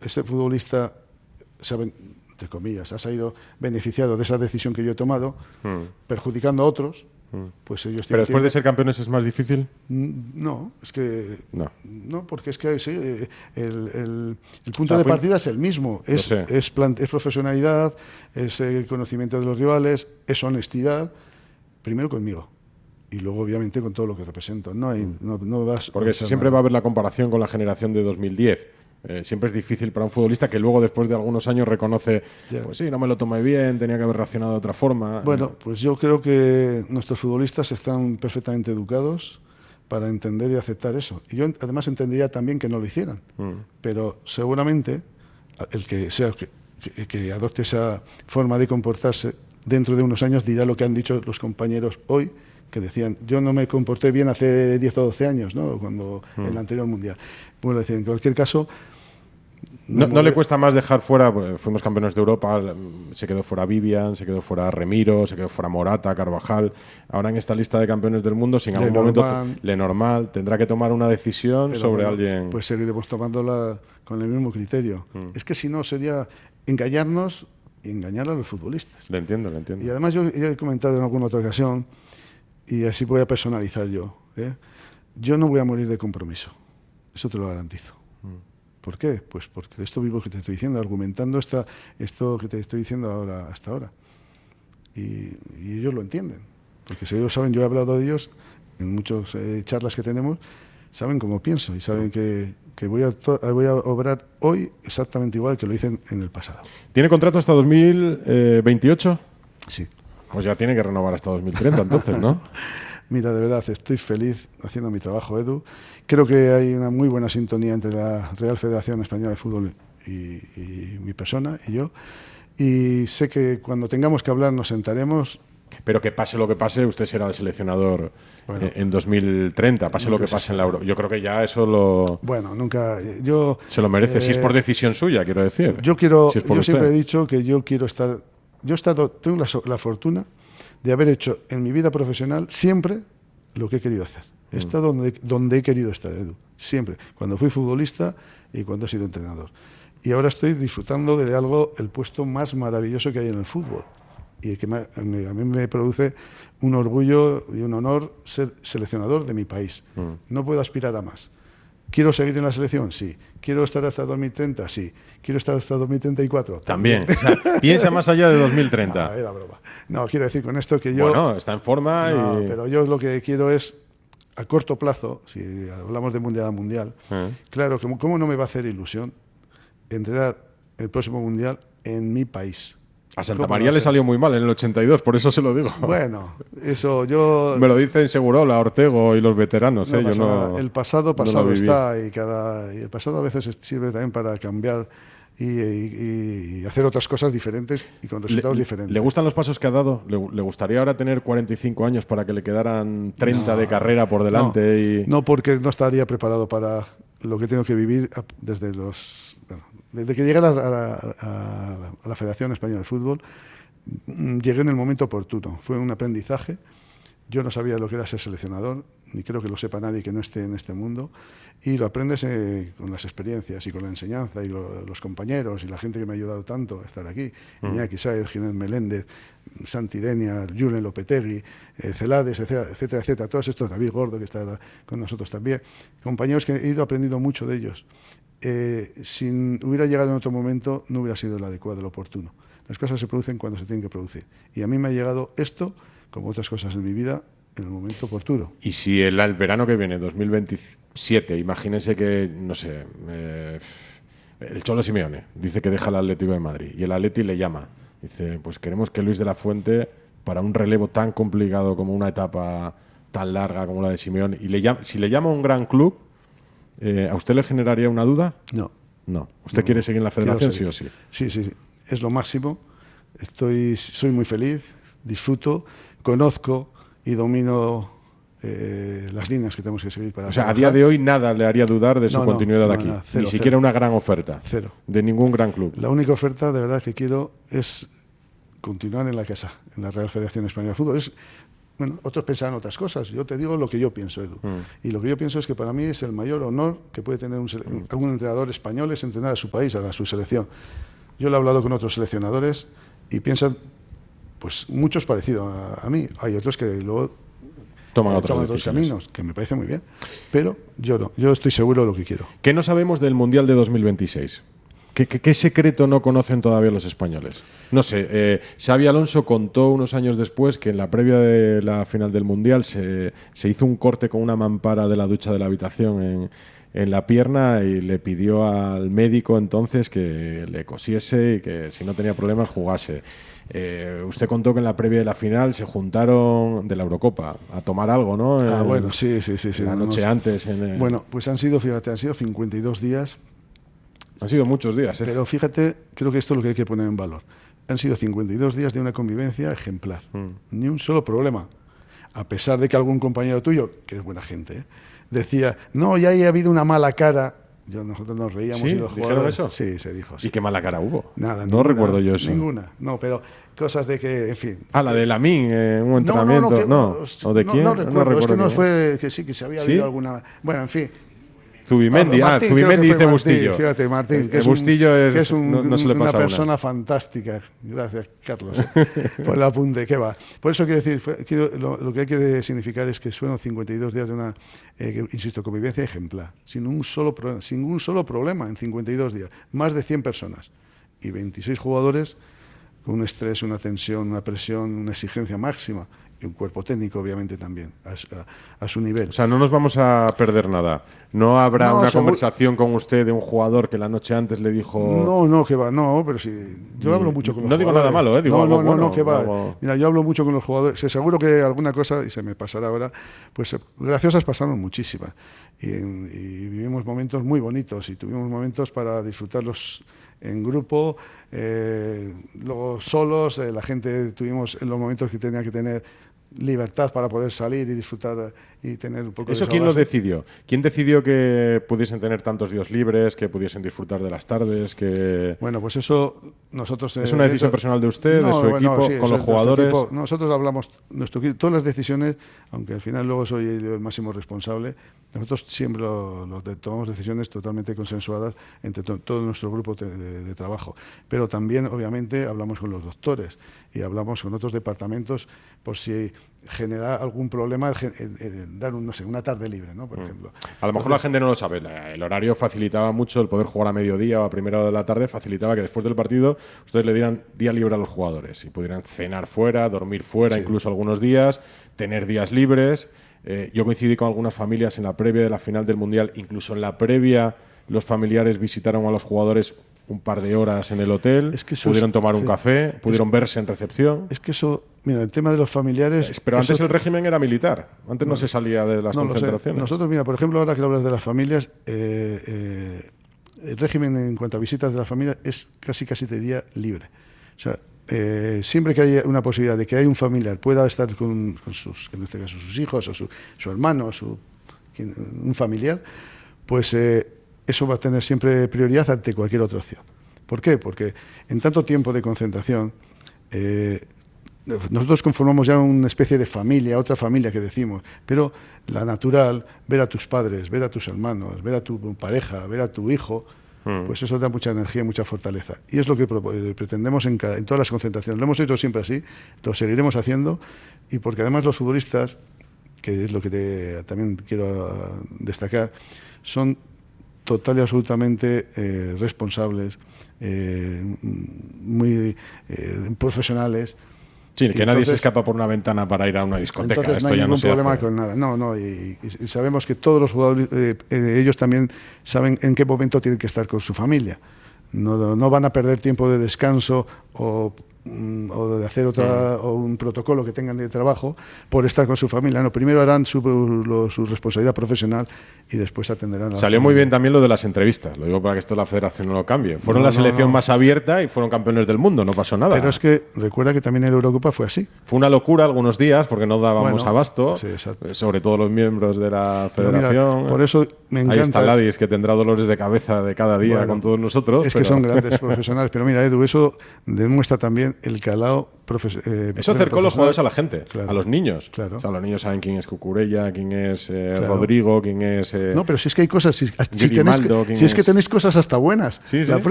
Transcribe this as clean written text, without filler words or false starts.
ese futbolista, entre comillas, ha salido beneficiado de esa decisión que yo he tomado, perjudicando a otros, pues ellos ¿Pero después de ser campeones es más difícil? No, es que... No. No, porque es que sí, el punto de partida es el mismo. Es profesionalidad, es conocimiento de los rivales, es honestidad, primero conmigo. Y luego, obviamente, con todo lo que represento. No vas porque siempre va a haber la comparación con la generación de 2010. Siempre es difícil para un futbolista que luego, después de algunos años, reconoce, pues sí, no me lo tomé bien, tenía que haber reaccionado de otra forma. Bueno, pues yo creo que nuestros futbolistas están perfectamente educados para entender y aceptar eso. Y yo, además, entendería también que no lo hicieran. Pero seguramente el que adopte esa forma de comportarse, dentro de unos años dirá lo que han dicho los compañeros hoy, que decían, yo no me comporté bien hace 10 o 12 años, ¿no? Cuando en el anterior Mundial. Bueno, decir, en cualquier caso... No le cuesta más dejar fuera, pues, fuimos campeones de Europa, se quedó fuera Vivian, se quedó fuera Remiro, se quedó fuera Morata, Carvajal. Ahora en esta lista de campeones del mundo, si en algún momento Lenormand tendrá que tomar una decisión sobre alguien... Pues seguiremos tomándola con el mismo criterio. Es que si no sería engañarnos y engañar a los futbolistas. Le entiendo. Y además yo he comentado en alguna otra ocasión, y así voy a personalizar yo, yo no voy a morir de compromiso, eso te lo garantizo. ¿Por qué? Pues porque esto mismo que te estoy diciendo, argumentando esto que te estoy diciendo ahora, hasta ahora. Y ellos lo entienden, porque si ellos saben, yo he hablado de ellos en muchas charlas que tenemos, saben cómo pienso y saben que voy a obrar hoy exactamente igual que lo hice en el pasado. ¿Tiene contrato hasta 2028? Sí. Pues ya tiene que renovar hasta 2030 entonces, ¿no? Mira, de verdad, estoy feliz haciendo mi trabajo, Edu. Creo que hay una muy buena sintonía entre la Real Federación Española de Fútbol y mi persona y yo. Y sé que cuando tengamos que hablar nos sentaremos. Pero que pase lo que pase, usted será el seleccionador en 2030, pase lo que pase en la Euro. Yo creo que ya eso lo... Bueno, nunca... se lo merece, si es por decisión suya, quiero decir. Yo siempre he dicho que yo quiero estar... Tengo la fortuna de haber hecho en mi vida profesional siempre lo que he querido hacer. He estado donde he querido estar, Edu. Siempre. Cuando fui futbolista y cuando he sido entrenador. Y ahora estoy disfrutando de algo, el puesto más maravilloso que hay en el fútbol. Y que a mí me produce un orgullo y un honor ser seleccionador de mi país. No puedo aspirar a más. ¿Quiero seguir en la selección? Sí. ¿Quiero estar hasta 2030? Sí. ¿Quiero estar hasta 2034? También. O sea, piensa más allá de 2030. No, era broma. No, quiero decir con esto que yo... Bueno, está en forma y... pero yo lo que quiero es, a corto plazo, si hablamos de mundial a mundial, claro, ¿cómo no me va a hacer ilusión entrenar el próximo mundial en mi país? A Santa María le salió muy mal en el 82, por eso se lo digo. Bueno, eso yo... Me lo dicen Segurola, Ortego y los veteranos. No yo no, el pasado está y el pasado a veces sirve también para cambiar y hacer otras cosas diferentes y con resultados diferentes. ¿Le gustan los pasos que ha dado? ¿Le gustaría ahora tener 45 años para que le quedaran 30 de carrera por delante? No, porque no estaría preparado para lo que tengo que vivir desde que llegué a la Federación Española de Fútbol. Llegué en el momento oportuno. Fue un aprendizaje. Yo no sabía lo que era ser seleccionador, ni creo que lo sepa nadie que no esté en este mundo. Y lo aprendes con las experiencias y con la enseñanza y los compañeros y la gente que me ha ayudado tanto a estar aquí. Iñaki Sáez, Ginés Meléndez, Santi Denia, Julen Lopetegui, Celades, etcétera. Todos estos, David Gordo, que está con nosotros también. Compañeros que he ido aprendiendo mucho de ellos. Si hubiera llegado en otro momento, no hubiera sido el adecuado, el oportuno. Las cosas se producen cuando se tienen que producir. Y a mí me ha llegado esto, como otras cosas en mi vida, en el momento oportuno. Y si el verano que viene, 2027, imagínense que, no sé, el Cholo Simeone dice que deja el Atlético de Madrid y el Atleti le llama. Dice, pues queremos que Luis de la Fuente, para un relevo tan complicado como una etapa tan larga como la de Simeone, si le llama a un gran club, ¿a usted le generaría una duda? No. ¿Usted quiere seguir en la federación, sí o sí? Sí. Es lo máximo. Soy muy feliz, disfruto, conozco y domino las líneas que tenemos que seguir para... O sea, a día de hoy nada le haría dudar de su continuidad aquí. Ni siquiera una gran oferta. Cero. De ningún gran club. La única oferta de verdad que quiero es continuar en la casa, en la Real Federación Española de Fútbol. bueno, otros pensarán otras cosas. Yo te digo lo que yo pienso, Edu. Y lo que yo pienso es que para mí es el mayor honor que puede tener algún entrenador español, es entrenar a su país, a su selección. Yo lo he hablado con otros seleccionadores y piensan, pues muchos parecidos a mí. Hay otros que luego toman otros caminos, que me parece muy bien. Pero yo no, yo estoy seguro de lo que quiero. ¿Qué no sabemos del Mundial de 2026? ¿Qué secreto no conocen todavía los españoles? No sé, Xabi Alonso contó unos años después que en la previa de la final del Mundial se hizo un corte con una mampara de la ducha de la habitación en la pierna y le pidió al médico entonces que le cosiese y que si no tenía problemas jugase. Usted contó que en la previa de la final se juntaron de la Eurocopa a tomar algo, ¿no? Bueno, sí. La noche antes. Bueno, pues han sido 52 días. Han sido muchos días, ¿eh? Pero fíjate, creo que esto es lo que hay que poner en valor. Han sido 52 días de una convivencia ejemplar. Ni un solo problema. A pesar de que algún compañero tuyo, que es buena gente, decía, no, ya ha habido una mala cara. Nosotros nos reíamos. ¿Sí? Y los ¿Dijeron eso? Sí, se dijo. Sí. ¿Y qué mala cara hubo? Nada, no recuerdo yo eso. Ninguna. No, pero cosas de que, en fin. La de Lamín, un entrenamiento. No, ¿O de quién? No recuerdo. Es que no quién. fue, que sí, que se había habido alguna. Bueno, en fin. Zubimendi, Zubimendi dice Bustillo. Fíjate, Martín, que Bustillo es no se le pasa una persona fantástica. Gracias, Carlos, por el apunte. ¿Qué va? Por eso quiero decir, lo que hay que significar es que fueron 52 días de una, insisto, convivencia ejemplar, sin un solo problema en 52 días. Más de 100 personas y 26 jugadores con un estrés, una tensión, una presión, una exigencia máxima. Y un cuerpo técnico, obviamente, también, a su nivel. O sea, no nos vamos a perder nada. ¿No habrá una conversación con usted de un jugador que la noche antes le dijo...? No, que va, no, pero sí. Yo hablo mucho con los jugadores. No digo nada malo, digo algo bueno, que va. Algo... Mira, yo hablo mucho con los jugadores. Seguro que alguna cosa, y se me pasará ahora, pues graciosas pasaron muchísimas. Y vivimos momentos muy bonitos y tuvimos momentos para disfrutarlos en grupo, luego solos, la gente tuvimos en los momentos que tenía que tener libertad para poder salir y disfrutar y tener un poco de ¿Eso quién lo decidió? ¿Quién decidió que pudiesen tener tantos días libres, que pudidiesen disfrutar de las tardes? Que... Bueno, pues eso nosotros... ¿Es una decisión personal de usted, de su equipo, sí, con los jugadores? Nosotros hablamos, todas las decisiones, aunque al final luego soy el máximo responsable, nosotros siempre tomamos decisiones totalmente consensuadas entre todo nuestro grupo de trabajo. Pero también, obviamente, hablamos con los doctores y hablamos con otros departamentos por si genera algún problema dar una tarde libre, ¿no? Por ejemplo. A lo mejor la gente no lo sabe. El horario facilitaba mucho, el poder jugar a mediodía o a primera hora de la tarde facilitaba que después del partido ustedes le dieran día libre a los jugadores y pudieran cenar fuera, dormir fuera, sí, incluso algunos días, tener días libres. Yo coincidí con algunas familias en la previa de la final del Mundial, incluso en la previa los familiares visitaron a los jugadores un par de horas en el hotel, pudieron tomar un café, pudieron verse en recepción. Es que eso, mira, el tema de los familiares... Pero antes el régimen era militar, antes no se salía de las concentraciones. Nosotros, mira, por ejemplo, ahora que hablas de las familias, el régimen en cuanto a visitas de la familia es casi te diría libre. O sea, siempre que haya una posibilidad de que hay un familiar pueda estar con sus, en este caso sus hijos o su hermano, un familiar, pues eso va a tener siempre prioridad ante cualquier otra opción. ¿Por qué? Porque en tanto tiempo de concentración nosotros conformamos ya una especie de familia, otra familia que decimos, pero la natural, ver a tus padres, ver a tus hermanos, ver a tu pareja, ver a tu hijo, pues eso da mucha energía y mucha fortaleza. Y es lo que pretendemos en todas las concentraciones. Lo hemos hecho siempre así, lo seguiremos haciendo, y porque además los futbolistas, que es lo que también quiero destacar, son total y absolutamente responsables, muy profesionales. Sí, que nadie se escapa por una ventana para ir a una discoteca. Entonces no hay ningún problema con nada. No, y sabemos que todos los jugadores, ellos también saben en qué momento tienen que estar con su familia. No van a perder tiempo de descanso o de hacer o un protocolo que tengan de trabajo por estar con su familia. No, primero harán su responsabilidad profesional y después atenderán a la Salió familia. muy bien también lo de las entrevistas, lo digo para que esto la federación no lo cambie. Fueron la selección más abierta y fueron campeones del mundo, no pasó nada. Pero es que recuerda que también en Eurocopa fue así. Fue una locura algunos días porque no dábamos abasto, sí, sobre todo los miembros de la federación. Mira, por eso me encanta. Ahí está Ladis, que tendrá dolores de cabeza de cada día con todos nosotros. Es que son grandes profesionales, pero mira, Edu, eso demuestra también también el calado eso acercó los jugadores a la gente, claro, a los niños. Claro. O sea, los niños saben quién es Cucurella, quién es Claro. Rodrigo, quién es... No, pero si es que hay cosas, si Grimaldo, es que tenéis cosas hasta buenas. Sí, sí.